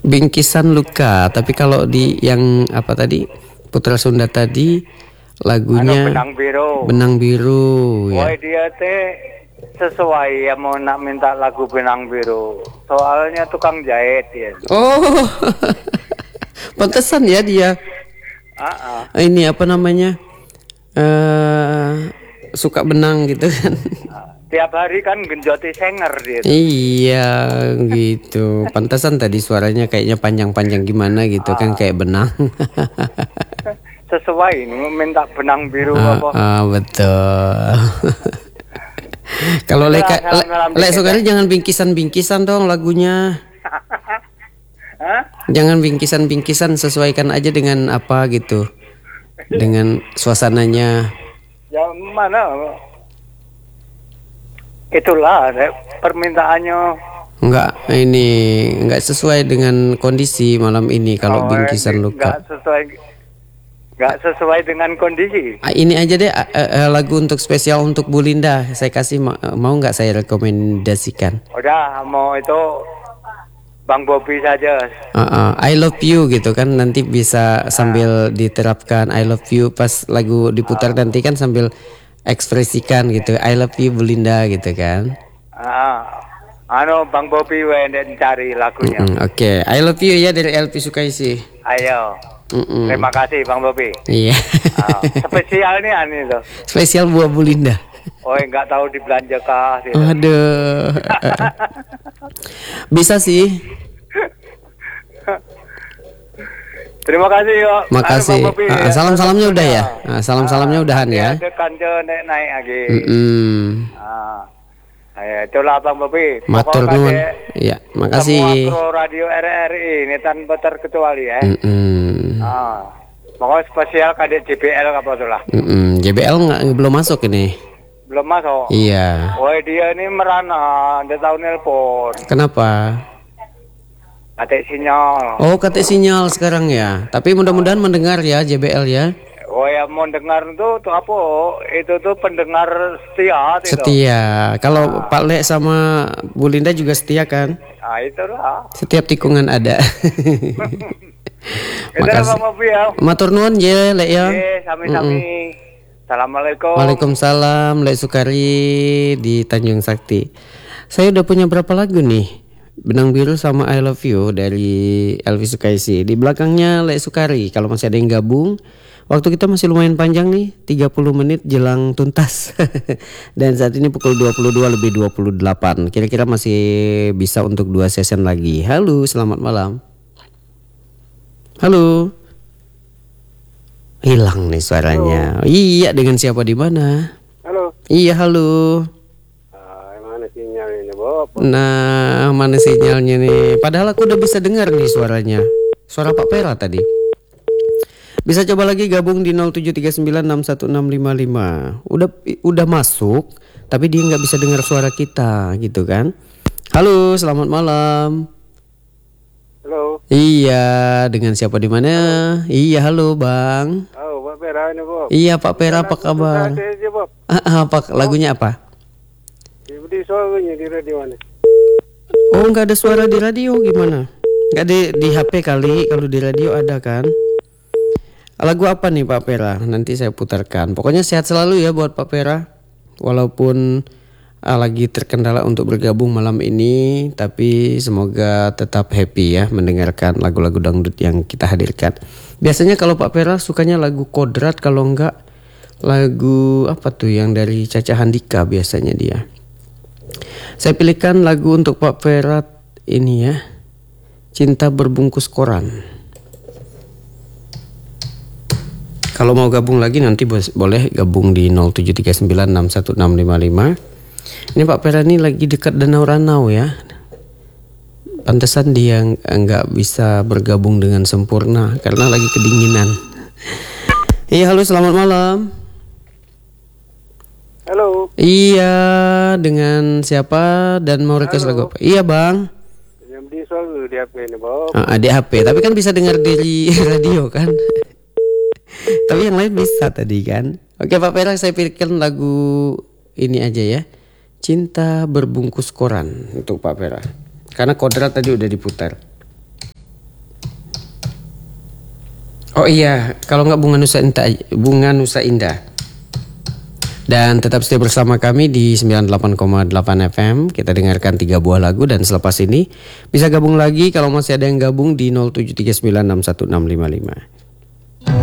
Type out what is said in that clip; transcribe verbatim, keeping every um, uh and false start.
Bingkisan Luka. Tapi kalau di yang apa tadi Putra Sunda tadi lagunya Anu, Benang Biru. Benang Biru ya. Woi dia teh sesuai ya mau nak minta lagu Benang Biru. Soalnya tukang jahit ya. Oh. Pantesan ya dia. Uh-uh. Ini apa namanya? Uh, suka benang gitu kan. Tiap hari kan genjoti senger dia. Iya gitu. Pantesan tadi suaranya kayaknya panjang-panjang gimana gitu ah. kan kayak benang. Sesuai ini minta benang biru ah, apa. Ah, betul. Kalau Leka Le, Le Sukari jangan bingkisan-bingkisan dong lagunya. Hah? Jangan bingkisan-bingkisan, sesuaikan aja dengan apa gitu. Dengan suasananya. Ya mana? Itulah permintaannya. Enggak, ini enggak sesuai dengan kondisi malam ini kalau oh, bingkisan Luka. Enggak sesuai enggak sesuai dengan kondisi. Ah, ini aja deh uh, uh, lagu untuk spesial untuk Bu Linda. Saya kasih ma- mau enggak saya rekomendasikan? Udah, mau itu Bang Bobby saja. Uh, uh, I love you gitu kan, nanti bisa sambil diterapkan I love you pas lagu diputar uh. nanti kan sambil ekspresikan gitu, I love you Bu Linda gitu kan. Ah, anu Bang Bobby wenden cari lagunya. Mm-mm, Oke, okay. I love you ya dari L P Sukaisi. Ayo. Mm-mm. Terima kasih Bang Bobby. Iya. Ah, spesial nih ani tuh. Spesial buat Bu Linda. Oh, enggak tahu dibelanja kah? Gitu. Aduh. Bisa sih. Terima kasih yo. Makasih. Uh, salam-salamnya udah ya. Uh, salam-salamnya udahan ya. Kanjo naik naik lagi. Mm-mm. Ah. Ayo, itulah Bang Bobi. Matur nuwun. Iya, makasih. Semua radio R R I ini tanpa terkecuali ya. Mm-mm. Ah. Pokoknya spesial kadek J B L apa tuh lah. Mm-mm. J B L nggak belum masuk ini. Belum masuk. Iya. Woi dia ini merana, dia tahu nelpon. Kenapa? Katek sinyal. Oh, katek sinyal sekarang ya. Tapi mudah-mudahan mendengar ya J B L ya. Oh ya, mau dengar tuh, tuh apa? Itu tuh pendengar setia. Itu. Setia. Kalau nah. Pak Le sama Bu Linda juga setia kan? Ah itulah. Setiap tikungan ada. Makasih. Ya. Matur nuwun ya Le ya. Oke, sami-sami. Mm-mm. Assalamualaikum. Waalaikumsalam, Le Sukari di Tanjung Sakti. Saya udah punya berapa lagu nih? Benang Biru sama I Love You dari Elvi Sukaisi. Di belakangnya Le Sukari. Kalau masih ada yang gabung, waktu kita masih lumayan panjang nih, tiga puluh menit jelang tuntas. Dan saat ini pukul dua puluh dua lebih dua puluh delapan. Kira-kira masih bisa untuk dua session lagi. Halo, selamat malam. Halo. Hilang nih suaranya. Halo. Iya, dengan siapa di mana? Halo. Iya, halo. Ah, mana sinyalnya, Bob? Nah, mana sinyalnya nih? Padahal aku udah bisa dengar nih suaranya. Suara Pak Pera tadi. Bisa coba lagi gabung di nol tujuh tiga sembilan enam satu enam lima lima. Udah udah masuk, tapi dia nggak bisa dengar suara kita, gitu kan? Halo, selamat malam. Halo. Iya, dengan siapa di mana? Iya, halo Bang. Oh, Pak Pera ini, Bob. Iya, Pak Pera, apa kabar? Aja, Bob. Ah, apa lagunya apa? Di suaranya di radio mana? Oh, nggak ada suara di radio gimana? Nggak di di H P kali, kalau di radio ada kan? Lagu apa nih Pak Pera? Nanti saya putarkan. Pokoknya sehat selalu ya buat Pak Pera. Walaupun uh, lagi terkendala untuk bergabung malam ini, tapi semoga tetap happy ya mendengarkan lagu-lagu dangdut yang kita hadirkan. Biasanya kalau Pak Pera sukanya lagu Kodrat, kalau enggak lagu apa tuh yang dari Caca Handika biasanya dia. Saya pilihkan lagu untuk Pak Pera ini ya, Cinta Berbungkus Koran. Kalau mau gabung lagi nanti boleh gabung di nol tujuh tiga sembilan enam satu enam lima lima. Ini Pak Pera ini lagi dekat Danau Ranau ya. Pantesan dia nggak bisa bergabung dengan sempurna karena lagi kedinginan. Iya, halo, selamat malam. Halo. Iya, dengan siapa dan mau request lagu apa? Iya Bang. Yang di soal di H P ini, Bob. Ah, di H P, tapi kan bisa dengar di radio kan. Tapi yang lain bisa tadi kan. Oke Pak Pera, saya pilihkan lagu ini aja ya, Cinta Berbungkus Koran untuk Pak Pera. Karena Kodrat tadi udah diputar. Oh iya, kalau nggak Bunga Nusa Indah, Bunga Nusa Indah. Dan tetap stay bersama kami di sembilan puluh delapan koma delapan F M. Kita dengarkan tiga buah lagu dan selepas ini bisa gabung lagi kalau masih ada yang gabung di nol tujuh tiga sembilan enam satu enam lima lima.